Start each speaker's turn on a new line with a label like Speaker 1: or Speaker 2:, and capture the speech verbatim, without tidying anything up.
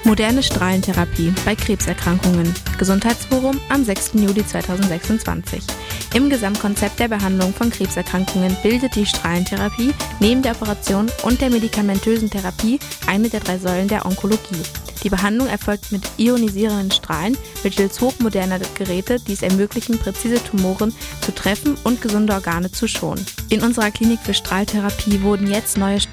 Speaker 1: Moderne Strahlentherapie bei Krebserkrankungen. Gesundheitsforum am sechsten Juli zweitausendsechsundzwanzig. Im Gesamtkonzept der Behandlung von Krebserkrankungen bildet die Strahlentherapie neben der Operation und der medikamentösen Therapie eine der drei Säulen der Onkologie. Die Behandlung erfolgt mit ionisierenden Strahlen mittels hochmoderner Geräte, die es ermöglichen, präzise Tumoren zu treffen und gesunde Organe zu schonen. In unserer Klinik für Strahltherapie wurden jetzt neue